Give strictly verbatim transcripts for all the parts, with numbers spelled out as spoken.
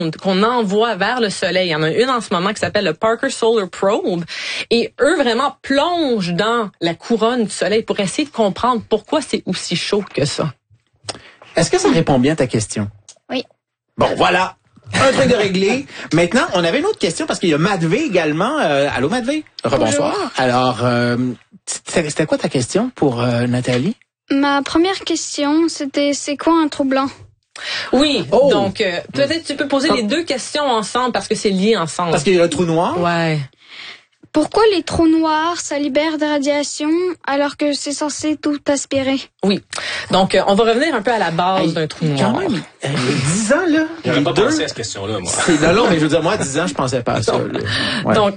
qu'on envoie vers le Soleil. Il y en a une en ce moment qui s'appelle le Parker Solar Probe. Et eux vraiment plongent dans la couronne du Soleil pour essayer de comprendre pourquoi c'est aussi chaud que ça. Est-ce que ça répond bien à ta question? Oui. Bon, voilà. Un truc de réglé. Maintenant, on avait une autre question parce qu'il y a Madvé également. Euh, allô, Madvé? Rebonsoir. Bonjour. Alors, euh, c'était quoi ta question pour euh, Nathalie? Ma première question, c'était c'est quoi un trou blanc? Oui, oh. donc euh, peut-être tu peux poser les deux questions ensemble parce que c'est lié ensemble. Parce qu'il y a le trou noir? Ouais. Pourquoi les trous noirs, ça libère des radiations alors que c'est censé tout aspirer? Oui. Donc, euh, on va revenir un peu à la base Hey, d'un trou quand noir. même, euh, dix ans, là. J'aurais les pas deux, pensé à cette question-là, moi. C'est non, non, mais je veux dire, moi, à dix ans, je pensais pas à ça. Là. Ouais. Donc,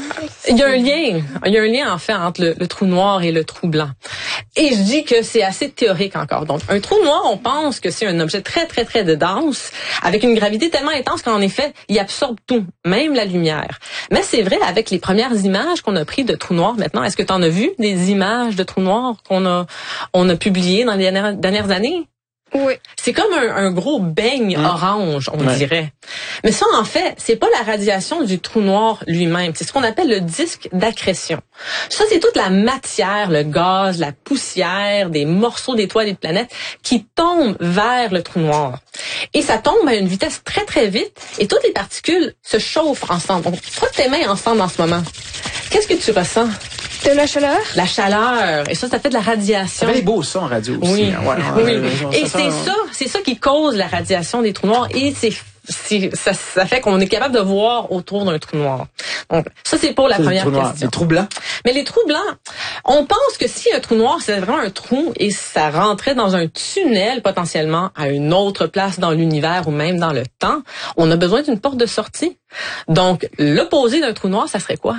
il y a un lien. Il y a un lien, en fait, entre le, le trou noir et le trou blanc. Et je dis que c'est assez théorique encore. Donc, un trou noir, on pense que c'est un objet très, très, très dense, avec une gravité tellement intense qu'en effet, il absorbe tout, même la lumière. Mais c'est vrai, avec les premières images qu'on a prises de trous noirs maintenant, est-ce que tu en as vu des images de trous noirs qu'on a, on a publiées dans les dernières, dernières années? Oui. C'est comme un, un gros beigne mmh. orange, on ouais. dirait. Mais ça, en fait, c'est pas la radiation du trou noir lui-même. C'est ce qu'on appelle le disque d'accrétion. Ça, c'est toute la matière, le gaz, la poussière, des morceaux d'étoiles et de planètes qui tombent vers le trou noir. Et ça tombe à une vitesse très, très vite. Et toutes les particules se chauffent ensemble. Donc, frotte tes mains ensemble en ce moment. Qu'est-ce que tu ressens? De la chaleur? La chaleur. Et ça, ça fait de la radiation. Ça fait des beaux sons en radio aussi. Oui, hein. ouais, oui. ouais, ouais, Et ça, c'est ça, ça, c'est ça qui cause la radiation des trous noirs. Et c'est, c'est ça, ça fait qu'on est capable de voir autour d'un trou noir. Donc, ça, c'est pour la c'est première question. question. Les trous blancs. Mais les trous blancs, on pense que si un trou noir, c'est vraiment un trou et ça rentrait dans un tunnel potentiellement à une autre place dans l'univers ou même dans le temps, on a besoin d'une porte de sortie. Donc, l'opposé d'un trou noir, ça serait quoi?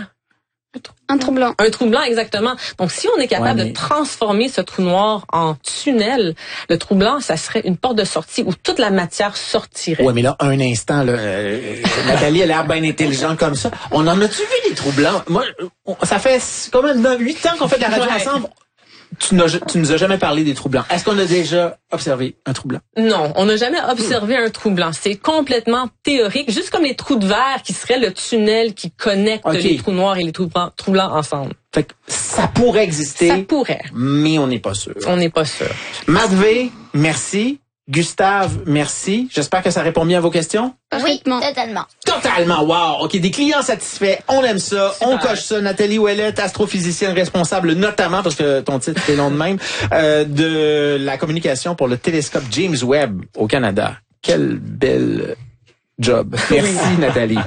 Un trou blanc. Un trou blanc, exactement. Donc, si on est capable ouais, mais... de transformer ce trou noir en tunnel, le trou blanc, ça serait une porte de sortie où toute la matière sortirait. Ouais, mais là, un instant, là, euh, Nathalie a l'air bien intelligente comme ça. On en a-tu vu des trous blancs? Moi, on, ça fait quand même huit ans qu'on fait de la radio ouais. ensemble. Tu, n'as, tu nous as jamais parlé des trous blancs. Est-ce qu'on a déjà observé un trou blanc? Non, on n'a jamais observé un trou blanc. C'est complètement théorique, juste comme les trous de verre qui seraient le tunnel qui connecte okay. les trous noirs et les trous blancs, trous blancs ensemble. Fait que ça pourrait exister. Ça pourrait. Mais on n'est pas sûr. On n'est pas sûr. Madvé, merci. Gustave, merci. J'espère que ça répond bien à vos questions. Oui, totalement. Totalement, wow. OK, des clients satisfaits, on aime ça, super. On coche ça. Nathalie Ouellette, astrophysicienne responsable notamment, parce que ton titre est long de même, euh, de la communication pour le télescope James Webb au Canada. Quel bel job. Merci Nathalie.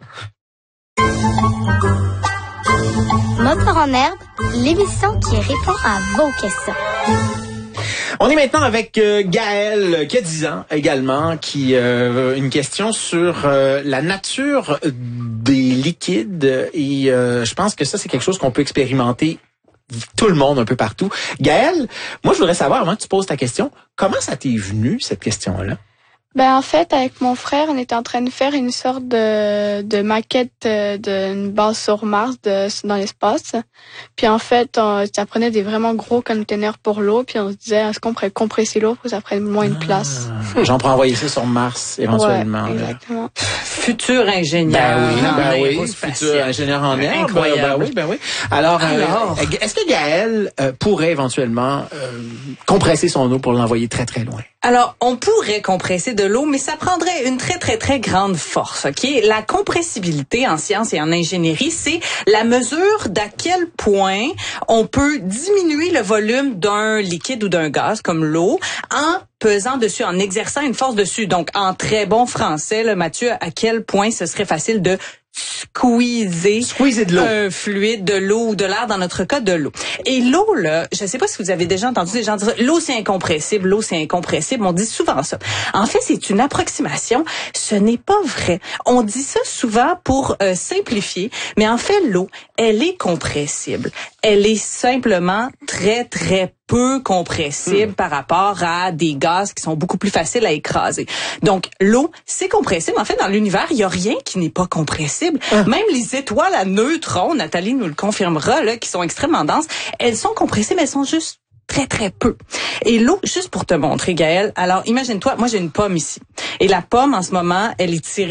Moteur en herbe, l'émission qui répond à vos questions. On est maintenant avec euh, Gaël, qui a dix ans également, qui euh, une question sur euh, la nature des liquides. Et euh, je pense que ça, c'est quelque chose qu'on peut expérimenter tout le monde un peu partout. Gaël, moi, je voudrais savoir, avant que tu poses ta question, comment ça t'est venu, cette question-là? Ben en fait, avec mon frère, on était en train de faire une sorte de, de maquette euh, d'une base sur Mars de, dans l'espace. Puis en fait, on, ça prenait des vraiment gros containers pour l'eau. Puis on se disait, est-ce qu'on pourrait compresser l'eau pour que ça prenne moins de place? Ah, j'en pourrais envoyer ça sur Mars, éventuellement. Ouais, exactement. Futur ingénieur. Ben oui, ben oui, futur futur ingénieur en herbe. Incroyable. Ben oui, ben oui. Alors, Alors euh, est-ce que Gaël euh, pourrait éventuellement euh, compresser son eau pour l'envoyer très, très loin? Alors, on pourrait compresser de l'eau, mais ça prendrait une très, très, très grande force, OK? La compressibilité en sciences et en ingénierie, c'est la mesure d'à quel point on peut diminuer le volume d'un liquide ou d'un gaz, comme l'eau, en pesant dessus, en exerçant une force dessus. Donc, en très bon français, là, Mathieu, à quel point ce serait facile de squeezer, squeezer de l'eau. un fluide, de l'eau ou de l'air, dans notre cas, de l'eau. Et l'eau, là, je sais pas si vous avez déjà entendu des gens dire l'eau c'est incompressible, l'eau c'est incompressible. On dit souvent ça. En fait, c'est une approximation. Ce n'est pas vrai. On dit ça souvent pour euh, simplifier, mais en fait, l'eau, elle est compressible. Elle est simplement très, très peu compressible mmh. par rapport à des gaz qui sont beaucoup plus faciles à écraser. Donc, l'eau, c'est compressible. En fait, dans l'univers, il y a rien qui n'est pas compressible. Mmh. Même les étoiles à neutrons, Nathalie nous le confirmera, là, qui sont extrêmement denses, elles sont compressibles, elles sont juste très, très peu. Et l'eau, juste pour te montrer, Gaëlle, alors imagine-toi, moi j'ai une pomme ici. Et la pomme, en ce moment, elle est tirée